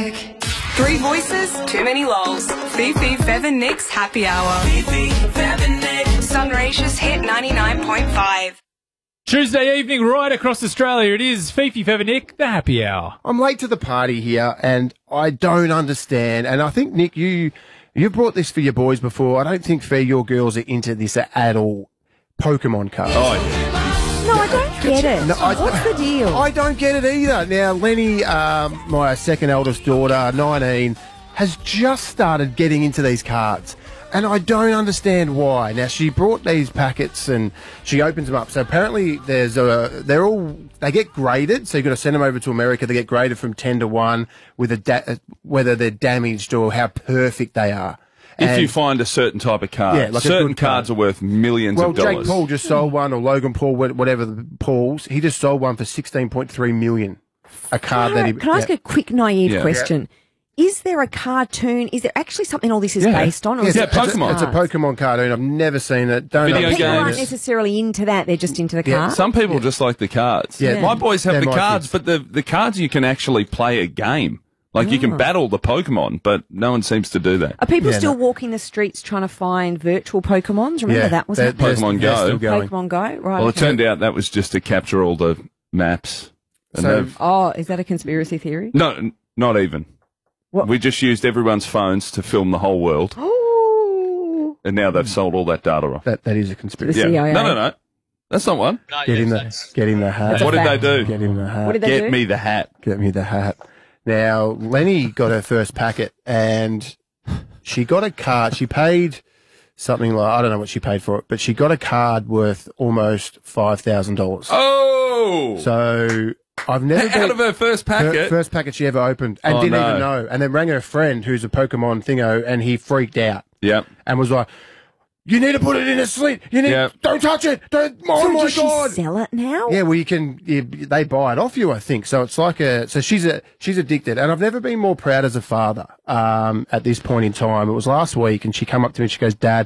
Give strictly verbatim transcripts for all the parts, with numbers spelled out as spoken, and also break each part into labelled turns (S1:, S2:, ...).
S1: Nick. Three voices, too many lols. Fifi, Fev and Nick's Happy Hour. Fifi, Fev and Nick. Sunraysia's Hit ninety-nine point five.
S2: Tuesday evening, right across Australia, it is Fifi, Fev and Nick, the Happy Hour.
S3: I'm late to the party here, and I don't understand. And I think, Nick, you you've brought this for your boys before. I don't think, Fe, your girls are into this at all. Pokemon cards.
S4: Oh, yeah.
S5: No, I don't get it.
S3: No, I,
S5: What's the deal?
S3: I don't get it either. Now, Lenny, um, my second eldest daughter, nineteen, has just started getting into these cards. And I don't understand why. Now, she brought these packets and she opens them up. So apparently there's a, they're all, they get graded. So you've got to send them over to America. They get graded from ten to one with a da- whether they're damaged or how perfect they are.
S4: If
S3: And-
S4: you find a certain type of card,
S3: Yeah, like a
S4: certain
S3: good card.
S4: cards are worth millions
S3: Well,
S4: of dollars.
S3: Jake Paul just sold one, or Logan Paul, wh- whatever the Paul's, he just sold one for sixteen point three million. A card that he.
S5: Can I ask
S3: yeah.
S5: a quick naive
S4: Yeah.
S5: question? Is there a cartoon? Is there actually something all this is
S4: Yeah.
S5: based on? Or
S3: Yes,
S5: is it
S3: it's, a,
S4: Pokemon.
S3: it's a Pokemon cartoon. I've never seen it. Don't
S4: Video
S3: understand
S5: People aren't
S4: games.
S3: it.
S5: necessarily into that. They're just into the
S3: Yeah,
S5: card.
S4: Some people just like the cards.
S3: Yeah.
S4: My boys have
S3: They're
S4: the
S3: my
S4: cards,
S3: kids.
S4: but the the cards you can actually play a game. Like you
S5: Oh.
S4: can battle the Pokemon, but no one seems to do that.
S5: Are people
S3: Yeah,
S5: still
S3: no.
S5: walking the streets trying to find virtual Pokemons? Remember
S3: Yeah,
S5: that was
S3: they're-
S5: happening?
S3: they're-
S4: Pokemon
S3: they're
S4: Go.
S3: still going.
S5: Pokemon Go, right?
S4: Well, it
S5: okay.
S4: turned out that was just to capture all the maps. And
S3: So-
S4: they've-
S5: Oh, is that a conspiracy theory?
S4: no, n- not even.
S5: What?
S4: We just used everyone's phones to film the whole world,
S5: Oh,
S4: and now they've sold all that data off.
S3: That that is a
S5: the
S3: conspiracy.
S4: Yeah.
S5: C I A.
S4: No, no, no. That's not one.
S3: Get him the get him the hat.
S5: That's a
S4: What did they
S5: fact.
S4: do?
S3: Get him the hat.
S5: What did they
S4: Get
S5: do?
S4: me the hat.
S3: Get me the hat. Now, Lenny got her first packet and she got a card. She paid something like, I don't know what she paid for it, but she got a card worth almost five thousand dollars.
S4: Oh!
S3: So I've never
S4: Out
S3: been,
S4: of her first
S3: her
S4: packet.
S3: first packet she ever opened and
S4: Oh,
S3: didn't
S4: no.
S3: even know. And then rang her friend who's a Pokemon thingo and he freaked out
S4: Yep.
S3: and was like, you need to put it in a slit. You need,
S4: Yep.
S3: don't touch it. Don't, oh
S5: So
S3: my
S5: does
S3: God.
S5: she sell it now?
S3: Yeah, well, you can. You, they buy it off you, I think. So it's like a. So she's a. She's addicted, and I've never been more proud as a father. Um, at this point in time, it was last week, and she came up to me and she goes, "Dad,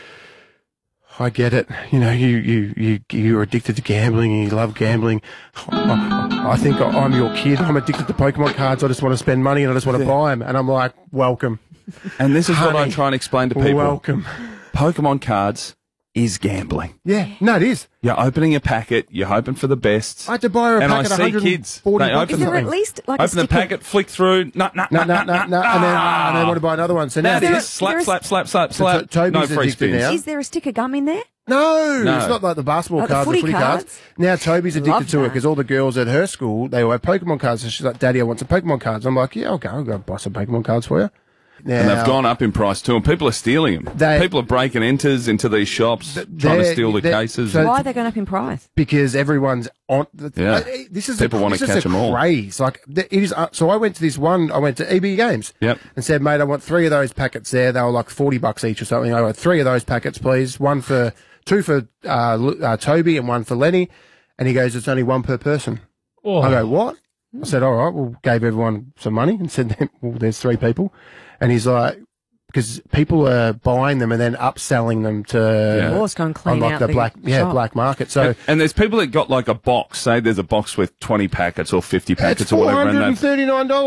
S3: I get it. You know, you you you you're addicted to gambling, and you love gambling. I, I think I'm your kid. I'm addicted to Pokemon cards. I just want to spend money, and I just want to buy them. And I'm like, welcome,
S4: And this is what I
S3: Honey,
S4: try and explain to people.
S3: welcome.
S4: Pokemon cards is gambling.
S3: Yeah, no, it is.
S4: You're opening a packet, you're hoping for the best.
S3: I had to buy her a
S4: And I
S3: packet of
S4: see
S3: one hundred
S4: kids,
S3: forty
S4: they
S3: bucks
S4: open
S3: or
S5: Is there
S3: something.
S5: at least like a
S4: Open the
S5: sticker?
S4: packet, flick through, no, no,
S3: No, no, no, no, and then and then want to buy another one. So now
S4: That
S3: this-
S4: is slap,
S5: there is-
S4: slap, slap, slap,
S3: So
S4: slap.
S3: To- Toby's
S4: no free
S3: addicted
S4: spins.
S3: now.
S5: Is there a stick of gum in there?
S3: No,
S4: No.
S3: it's not like the basketball
S5: Like the
S3: cards, the
S5: footy
S3: footy cards.
S5: cards?
S3: Now Toby's addicted
S5: Love
S3: to it
S5: that.
S3: because all the girls at her school, they all have Pokemon cards. So she's like, Daddy, I want some Pokemon cards. I'm like, yeah, okay, I'll go buy some Pokemon cards for you. Now,
S4: And they've gone up in price too, and people are stealing them.
S3: They-
S4: people are breaking enters into these shops, trying to
S3: they're-
S4: steal the
S3: they're-
S4: cases.
S3: so-
S5: Why are they going up in price?
S3: because everyone's on. The,
S4: Yeah.
S3: uh, this is
S4: People
S3: a,
S4: wanna
S3: this is
S4: catch
S3: a
S4: 'em all.
S3: craze. Like th- it is. Uh, so I went to this one. I went to E B Games.
S4: Yep.
S3: And said, mate, I want three of those packets there. They were like forty bucks each or something. I want three of those packets, please. One for two for uh, Lu- uh, Toby and one for Lenny. And he goes, it's only one per person.
S2: Oh.
S3: I go, what? I said, all right. Well, gave everyone some money and said, well, there's three people. And he's like, because people are buying them and then upselling them to
S4: Yeah.
S5: Or it's going to clean
S3: on like
S5: out
S3: the
S5: the
S3: black, yeah,
S5: shop.
S3: black market. So.
S4: and, and there's people that got like a box. Say there's a box with twenty packets or fifty packets
S3: It's
S4: or
S3: four
S4: whatever.
S3: hundred and
S4: And they've-
S3: thirty-nine dollars.